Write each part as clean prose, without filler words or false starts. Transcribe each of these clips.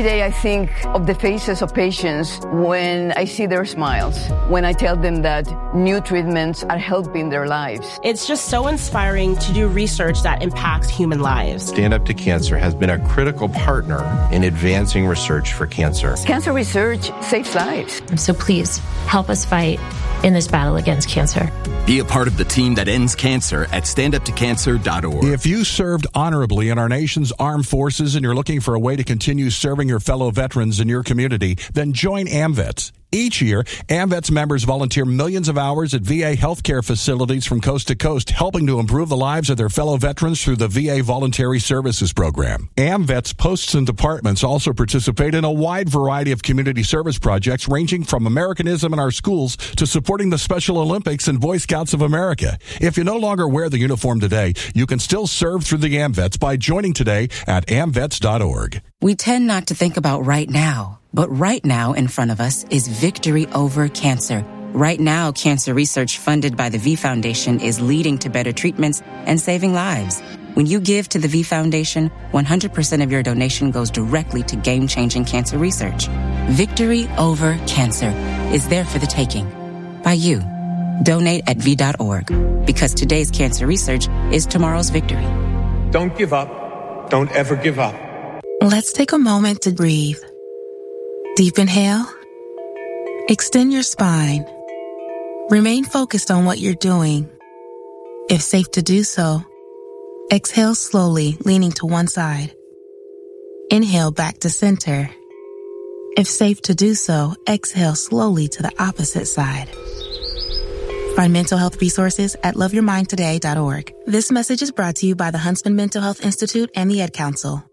Every day I think of the faces of patients when I see their smiles, when I tell them that new treatments are helping their lives. It's just so inspiring to do research that impacts human lives. Stand Up to Cancer has been a critical partner in advancing research for cancer. Cancer research saves lives. So please help us fight in this battle against cancer. Be a part of the team that ends cancer at standuptocancer.org. If you served honorably in our nation's armed forces and you're looking for a way to continue serving your fellow veterans in your community, then join AMVETS. Each year, AMVETS members volunteer millions of hours at VA healthcare facilities from coast to coast, helping to improve the lives of their fellow veterans through the VA Voluntary Services Program. AMVETS posts and departments also participate in a wide variety of community service projects ranging from Americanism in our schools to supporting the Special Olympics and Boy Scouts of America. If you no longer wear the uniform today, you can still serve through the AMVETS by joining today at amvets.org. We tend not to think about right now, but right now in front of us is victory over cancer. Right now, cancer research funded by the V Foundation is leading to better treatments and saving lives. When you give to the V Foundation, 100% of your donation goes directly to game-changing cancer research. Victory over cancer is there for the taking. By you. Donate at V.org. Because today's cancer research is tomorrow's victory. Don't give up. Don't ever give up. Let's take a moment to breathe. Deep inhale. Extend your spine. Remain focused on what you're doing. If safe to do so, exhale slowly, leaning to one side. Inhale back to center. If safe to do so, exhale slowly to the opposite side. Find mental health resources at loveyourmindtoday.org. This message is brought to you by the Huntsman Mental Health Institute and the Ad Council.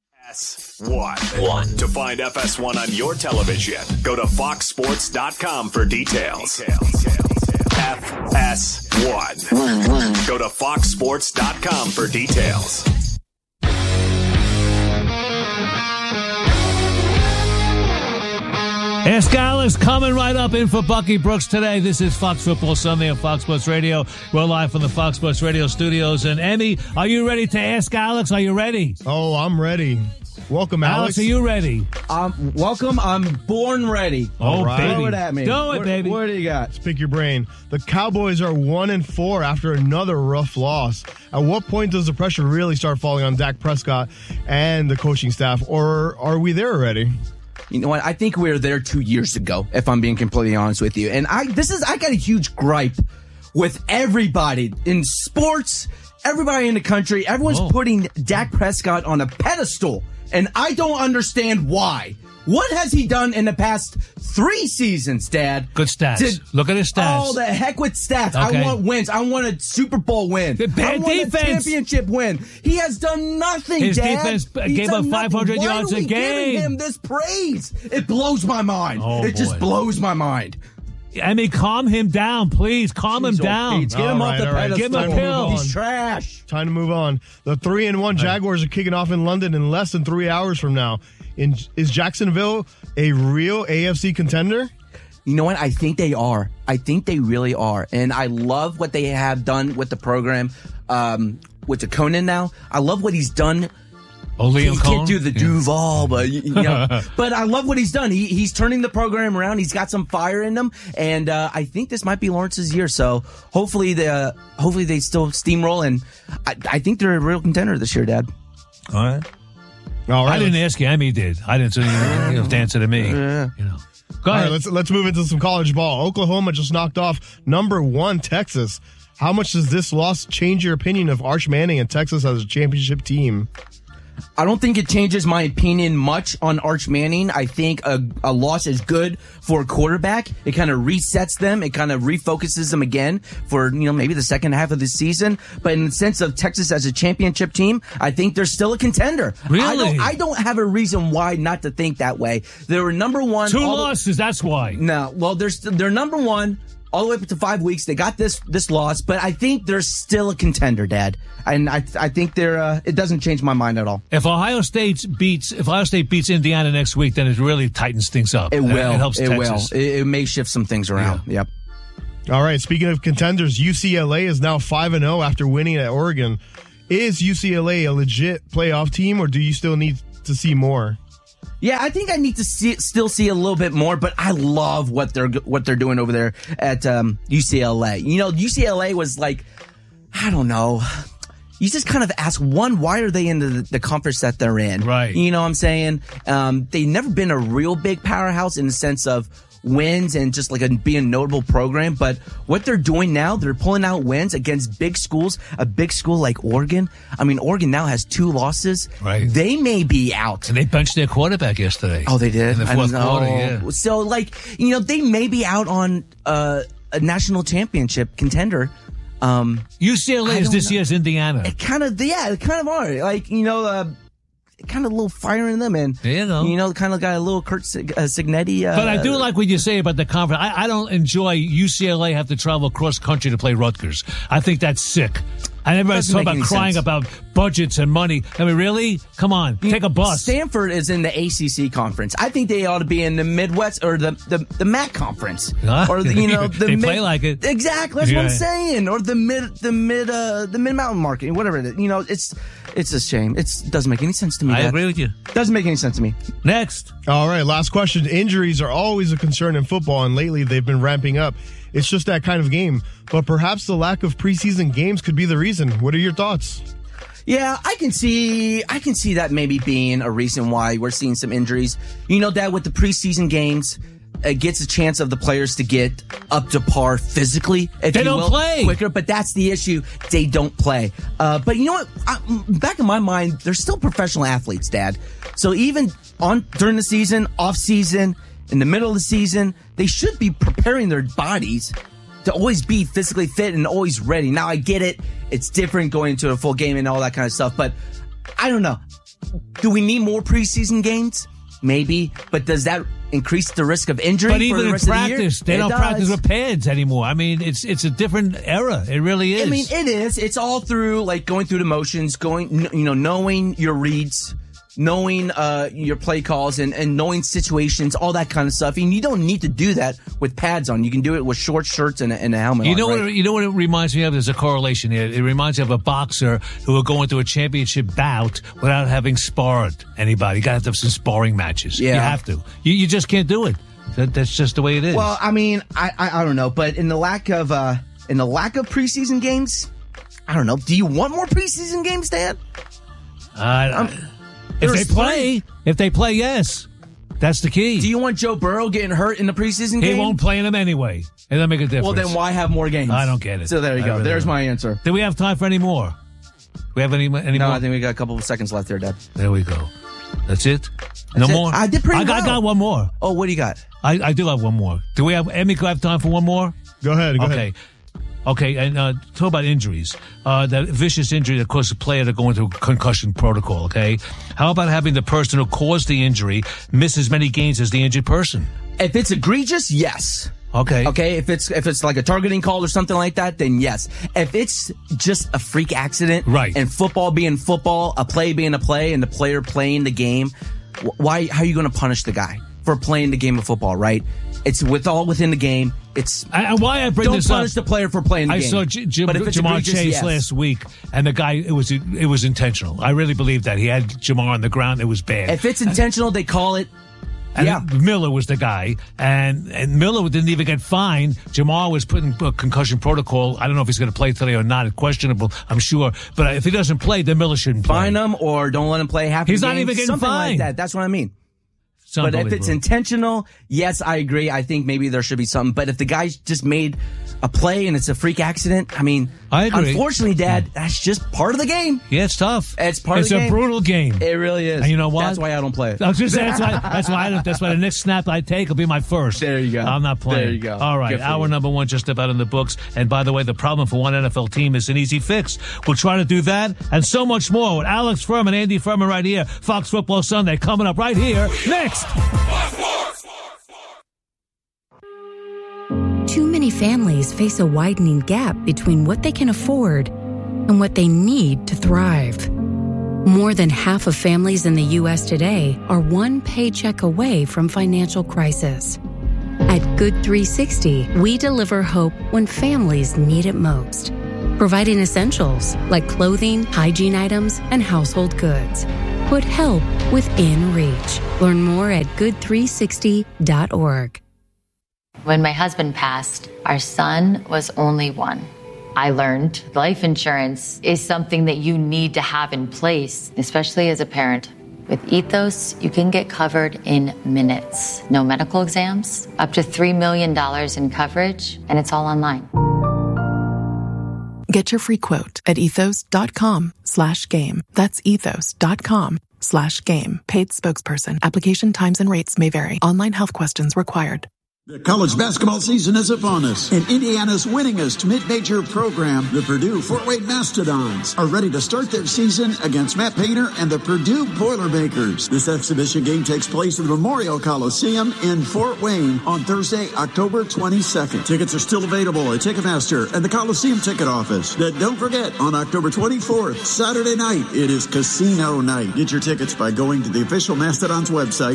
FS1. To find FS1 on your television, go to foxsports.com for details. FS1. Go to foxsports.com for details. Ask Alex coming right up in for Bucky Brooks today. This is Fox Football Sunday on Fox Sports Radio. We're live from the Fox Sports Radio studios. And Emmy, are you ready to ask Alex? Are you ready? Oh, I'm ready. Welcome, Alex. Alex, are you ready? Welcome. I'm born ready. Oh, right. Throw it at me. Do it, baby. What do you got? Speak your brain. The Cowboys are 1-4 after another rough loss. At what point does the pressure really start falling on Dak Prescott and the coaching staff, or are we there already? You know what? I think we were there 2 years ago, if I'm being completely honest with you. And I got a huge gripe with everybody in sports, everybody in the country. Everyone's putting Dak Prescott on a pedestal, and I don't understand why. What has he done in the past 3 seasons, Dad? Good stats. Look at his stats. Oh, the heck with stats. Okay. I want wins. I want a Super Bowl win. Bad I want defense. a championship win. He has done nothing, His Dad. defense gave up 500 Why yards are we a game. giving him this praise? It blows my mind. It just blows my mind. I mean, calm him down, please. Calm him down. Get him off the pedestal. Give him a pill. He's trash. Time to move on. The 3-1 Jaguars are kicking off in London in less than 3 hours from now. Is Jacksonville a real AFC contender? You know what? I think they are. I think they really are. And I love what they have done with the program, with the Conan now. I love what he's done. He can't do the Duval, but you know. But I love what he's done. He's turning the program around. He's got some fire in him, and I think this might be Lawrence's year. So hopefully they still steamroll, and I think they're a real contender this year, Dad. All right. I didn't ask you. Emmy did. I didn't say you have to answer to me. Yeah. You know. Go ahead. All right, let's move into some college ball. Oklahoma just knocked off #1 Texas. How much does this loss change your opinion of Arch Manning and Texas as a championship team? I don't think it changes my opinion much on Arch Manning. I think a loss is good for a quarterback. It kind of resets them. It kind of refocuses them again for, maybe the second half of the season. But in the sense of Texas as a championship team, I think they're still a contender. Really? I don't have a reason why not to think that way. They were #1. 2 losses, that's why. No, well, they're #1. All the way up to 5 weeks, they got this loss, but I think they're still a contender, Dad. And I think they're. It doesn't change my mind at all. If Ohio State beats Indiana next week, then it really tightens things up. It will. It helps Texas. It may shift some things around. Yeah. Yep. All right. Speaking of contenders, UCLA is now 5-0 after winning at Oregon. Is UCLA a legit playoff team, or do you still need to see more? Yeah, I think I need to still see a little bit more, but I love what they're doing over there at UCLA. You know, UCLA was like, I don't know. You just kind of ask, one, why are they in the conference that they're in? Right. You know what I'm saying? They've never been a real big powerhouse in the sense of wins and just like being a notable program. But what they're doing now, they're pulling out wins against big schools. A big school like Oregon. I mean, Oregon now has 2 losses. Right. They may be out. And they benched their quarterback yesterday. Oh, they did? In the fourth quarter, yeah. So, like, you know, they may be out on a national championship contender. UCLA is this year's Indiana. It kind of are. Like, you know, kind of a little fire in them, and there you go. You know, kind of got a little Kurt Signetti. But I do like what you say about the conference. I don't enjoy UCLA have to travel across country to play Rutgers. I think that's sick. And everybody's talking about crying about budgets and money. I mean, really? Come on, take a bus. Stanford is in the ACC conference. I think they ought to be in the Midwest or the MAC conference, or you know, they play like it. Exactly, that's what I'm saying. Or the mid mountain market, whatever it is. You know, it's a shame. It doesn't make any sense to me. I agree with you. Doesn't make any sense to me. Next. All right, last question. Injuries are always a concern in football, and lately they've been ramping up. It's just that kind of game. But perhaps the lack of preseason games could be the reason. What are your thoughts? Yeah, I can see that maybe being a reason why we're seeing some injuries. You know, that with the preseason games, it gets a chance of the players to get up to par physically, if they you don't will, play quicker. But that's the issue. They don't play. But you know what? Back in my mind, they're still professional athletes, Dad. So even during the season, off season, in the middle of the season, they should be preparing their bodies to always be physically fit and always ready. Now, I get it. It's different going into a full game and all that kind of stuff. But I don't know. Do we need more preseason games? Maybe. But does that increase the risk of injury? But even for the in rest practice, of the year? they don't practice with pads anymore. I mean, it's a different era. It really is. I mean, it is. It's all through, like, going through the motions, knowing your reads, knowing your play calls and knowing situations, all that kind of stuff. And you don't need to do that with pads on. You can do it with short shirts and a helmet on. You know what it reminds me of? There's a correlation here. It reminds me of a boxer who will go into a championship bout without having sparred anybody. You got to have some sparring matches. Yeah. You have to. You just can't do it. That's just the way it is. Well, I mean, I don't know, but in the lack of preseason games, I don't know. Do you want more preseason games, Dad? If they play, yes. That's the key. Do you want Joe Burrow getting hurt in the preseason game? He won't play in them anyway. It doesn't make a difference. Well, then why have more games? I don't get it. So there you go. Really There's don't. my answer. Do we have time for any more? Do we have any more? No, I think we got a couple of seconds left there, Dad. There we go. That's it? No more? I did pretty well. I got one more. Oh, what do you got? I do have one more. Do we have, Emmy, do I have time for one more? Go ahead. Go ahead. Okay, and talk about injuries. That vicious injury that caused a player to go into a concussion protocol, okay? How about having the person who caused the injury miss as many games as the injured person? If it's egregious, yes. Okay. Okay, if it's like a targeting call or something like that, then yes. If it's just a freak accident, right, and football being football, a play being a play, and the player playing the game, how are you going to punish the guy for playing the game of football, right? It's within the game. It's why I bring this up. Don't punish the player for playing the game. I saw Jamar Chase last week, and the guy, it was intentional. I really believe that. He had Jamar on the ground. It was bad. If it's intentional, they call it. And Miller was the guy, and Miller didn't even get fined. Jamar was put in a concussion protocol. I don't know if he's going to play today or not. It's questionable, I'm sure. But if he doesn't play, then Miller shouldn't play. Fine him or don't let him play half the game. He's not even getting something fined. Like that. That's what I mean. But if it's intentional, yes, I agree. I think maybe there should be something. But if the guy just made a play and it's a freak accident, I mean, I agree. Unfortunately, Dad, that's just part of the game. Yeah, it's tough. It's part of the game. It's a brutal game. It really is. And you know what? That's why I don't play it. I was just saying, that's why the next snap I take will be my first. There you go. I'm not playing. There you go. All right, hour number one just about in the books. And by the way, the problem for one NFL team is an easy fix. We'll try to do that and so much more with Alex Furman, Andy Furman right here. Fox Football Sunday coming up right here next. Too many families face a widening gap between what they can afford and what they need to thrive. More than half of families in the U.S. today are one paycheck away from financial crisis. At Good 360, we deliver hope when families need it most, providing essentials like clothing, hygiene items, and household goods. Put help within reach. Learn more at good360.org. When my husband passed, our son was only 1. I learned life insurance is something that you need to have in place, especially as a parent. With Ethos, you can get covered in minutes. No medical exams, up to $3 million in coverage, and it's all online. Get your free quote at ethos.com/game. That's ethos.com/game. Paid spokesperson. Application times and rates may vary. Online health questions required. The college basketball season is upon us, and Indiana's winningest mid-major program, the Purdue Fort Wayne Mastodons, are ready to start their season against Matt Painter and the Purdue Boilermakers. This exhibition game takes place at the Memorial Coliseum in Fort Wayne on Thursday, October 22nd. Tickets are still available at Ticketmaster and the Coliseum ticket office. Then don't forget, on October 24th, Saturday night, it is casino night. Get your tickets by going to the official Mastodons website,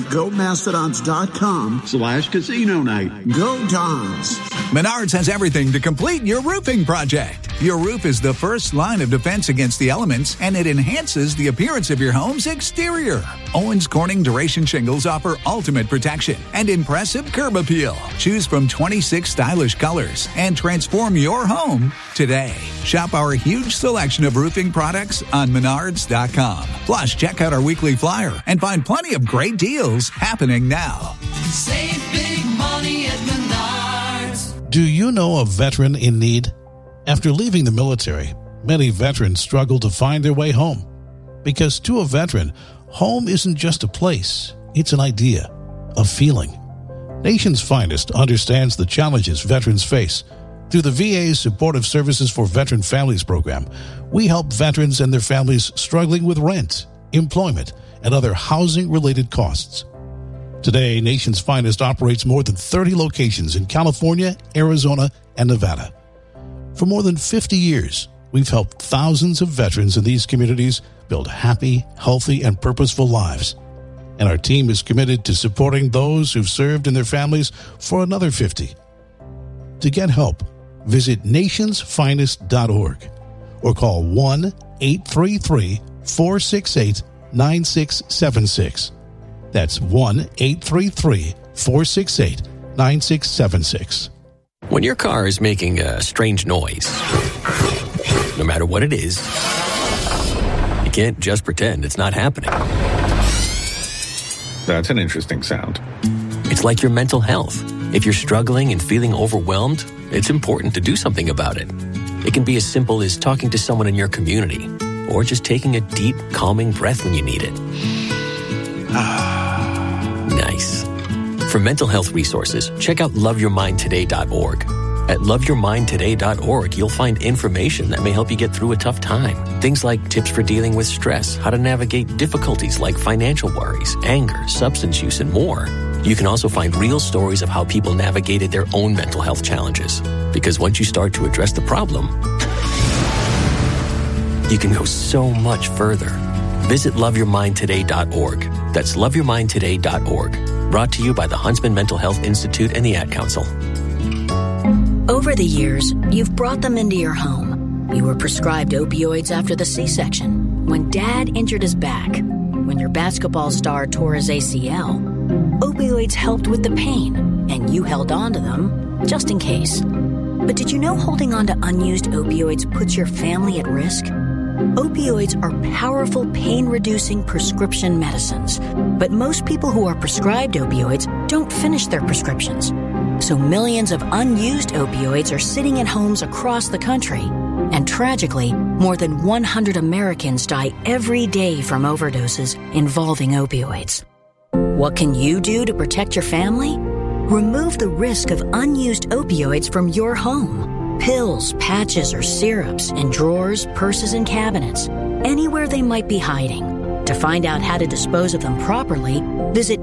gomastodons.com/casino night. Go Dons! Menards has everything to complete your roofing project. Your roof is the first line of defense against the elements, and it enhances the appearance of your home's exterior. Owens Corning Duration Shingles offer ultimate protection and impressive curb appeal. Choose from 26 stylish colors and transform your home today. Shop our huge selection of roofing products on Menards.com. Plus, check out our weekly flyer and find plenty of great deals happening now. Save big money at Menards. Do you know a veteran in need? After leaving the military, many veterans struggle to find their way home. Because to a veteran, home isn't just a place, it's an idea, a feeling. Nation's Finest understands the challenges veterans face. Through the VA's Supportive Services for Veteran Families program, we help veterans and their families struggling with rent, employment, and other housing-related costs. Today, Nation's Finest operates more than 30 locations in California, Arizona, and Nevada. For more than 50 years, we've helped thousands of veterans in these communities build happy, healthy, and purposeful lives. And our team is committed to supporting those who've served and their families for another 50. To get help, visit nationsfinest.org or call 1-833-468-9676. That's 1-833-468-9676. When your car is making a strange noise, no matter what it is, you can't just pretend it's not happening. That's an interesting sound. It's like your mental health. If you're struggling and feeling overwhelmed, it's important to do something about it. It can be as simple as talking to someone in your community, or just taking a deep, calming breath when you need it. Nice. For mental health resources, check out loveyourmindtoday.org. At loveyourmindtoday.org, you'll find information that may help you get through a tough time. Things like tips for dealing with stress, how to navigate difficulties like financial worries, anger, substance use, and more. You can also find real stories of how people navigated their own mental health challenges. Because once you start to address the problem, you can go so much further. Visit loveyourmindtoday.org. That's loveyourmindtoday.org. Brought to you by the Huntsman Mental Health Institute and the Ad Council. Over the years, you've brought them into your home. You were prescribed opioids after the C-section, when Dad injured his back, when your basketball star tore his ACL. Opioids helped with the pain, and you held on to them just in case. But did you know holding on to unused opioids puts your family at risk? Opioids are powerful pain-reducing prescription medicines, but most people who are prescribed opioids don't finish their prescriptions. So millions of unused opioids are sitting in homes across the country. And tragically, more than 100 Americans die every day from overdoses involving opioids. What can you do to protect your family? Remove the risk of unused opioids from your home. Pills, patches, or syrups in drawers, purses, and cabinets, anywhere they might be hiding. To find out how to dispose of them properly, visit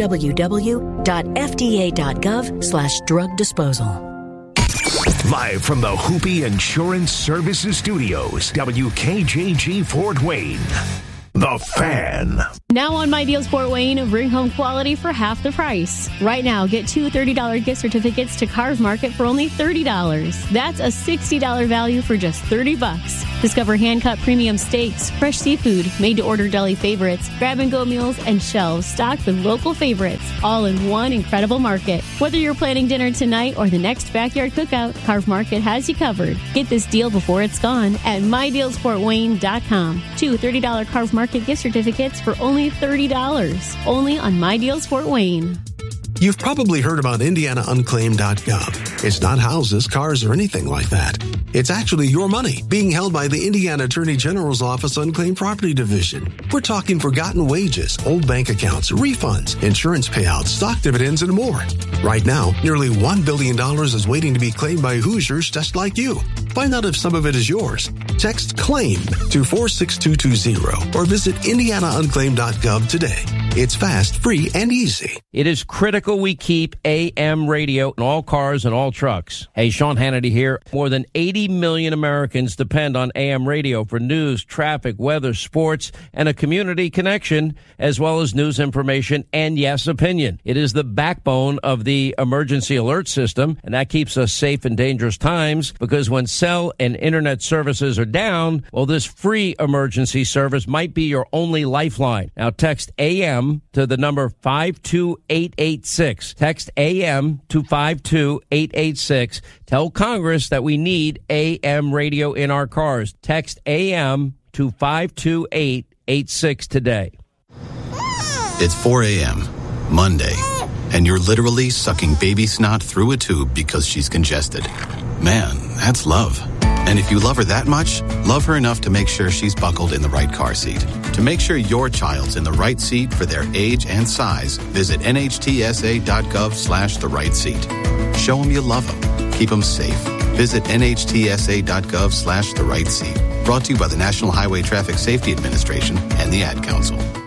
www.fda.gov/drug disposal. Live from the Hoopy Insurance Services Studios, WKJG Fort Wayne. The Fan. Now on My Deals Fort Wayne, bring home quality for half the price. Right now, get 2 $30 gift certificates to Carve Market for only $30. That's a $60 value for just $30. Discover hand-cut premium steaks, fresh seafood, made-to-order deli favorites, grab-and-go meals, and shelves stocked with local favorites, all in one incredible market. Whether you're planning dinner tonight or the next backyard cookout, Carve Market has you covered. Get this deal before it's gone at MyDealsFortWayne.com. 2 $30 Carve Market gift certificates for only $30. Only on My Deals Fort Wayne. You've probably heard about IndianaUnclaimed.gov. It's not houses, cars, or anything like that. It's actually your money being held by the Indiana Attorney General's Office Unclaimed Property Division. We're talking forgotten wages, old bank accounts, refunds, insurance payouts, stock dividends, and more. Right now, nearly $1 billion is waiting to be claimed by Hoosiers just like you. Find out if some of it is yours. Text CLAIM to 46220 or visit IndianaUnclaimed.gov today. It's fast, free, and easy. It is critical we keep AM radio in all cars and all trucks. Hey, Sean Hannity here. More than 80 million Americans depend on AM radio for news, traffic, weather, sports, and a community connection, as well as news information and, yes, opinion. It is the backbone of the emergency alert system, and that keeps us safe in dangerous times because when cell and internet services are down, well, this free emergency service might be your only lifeline. Now, text AM to the number 52886. Text AM to 52886. Tell Congress that we need AM radio in our cars. Text AM to 52886 today. It's 4 a.m., Monday, and you're literally sucking baby snot through a tube because she's congested. Man, that's love. And if you love her that much, love her enough to make sure she's buckled in the right car seat. To make sure your child's in the right seat for their age and size, visit nhtsa.gov/the right seat. Show them you love them. Keep them safe. Visit nhtsa.gov/the right seat. Brought to you by the National Highway Traffic Safety Administration and the Ad Council.